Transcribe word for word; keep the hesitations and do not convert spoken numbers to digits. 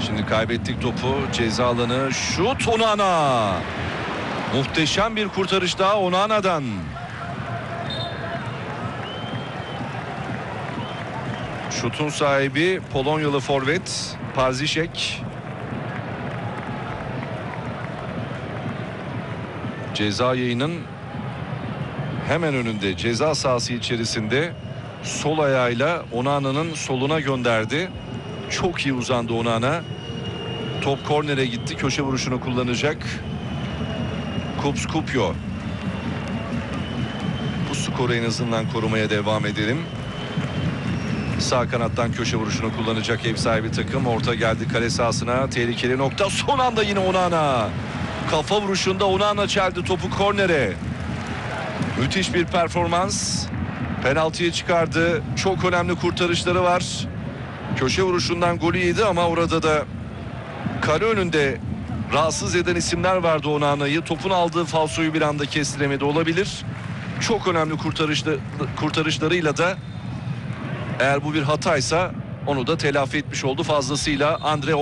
Şimdi kaybettik topu. Ceza alanı. Şut Onana. Muhteşem bir kurtarış daha Onana'dan. Şutun sahibi Polonyalı forvet Pazişek. Ceza yayının hemen önünde, ceza sahası içerisinde sol ayağıyla Onana'nın soluna gönderdi. Çok iyi uzandı Onana. Top kornere gitti. Köşe vuruşunu kullanacak Kups Kupyo. Bu skoru en azından korumaya devam edelim. Sağ kanattan köşe vuruşunu kullanacak ev sahibi takım. Orta geldi kale sahasına. Tehlikeli nokta. Son anda yine Onana. Kafa vuruşunda Onana çeldi topu kornere. Müthiş bir performans. Penaltıya çıkardı. Çok önemli kurtarışları var. Köşe vuruşundan golü yedi ama orada da kale önünde rahatsız eden isimler vardı Onana'yı. Topun aldığı falsoyu bir anda kestiremedi olabilir. Çok önemli kurtarışlı, kurtarışlarıyla da eğer bu bir hataysa onu da telafi etmiş oldu fazlasıyla Andre